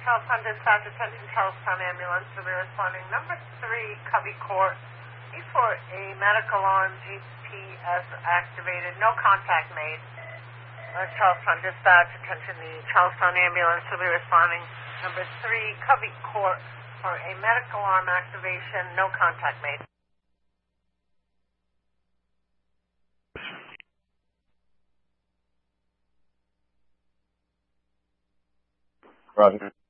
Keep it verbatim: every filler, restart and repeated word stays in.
Charlestown dispatch, attention Charlestown ambulance, will be responding. Number three, Covey Court. Need for a medical alarm, G P S activated, no contact made. Uh, Charlestown dispatch, attention the Charlestown ambulance, will be responding. Number three, Covey Court, for a medical alarm activation, no contact made. Roger.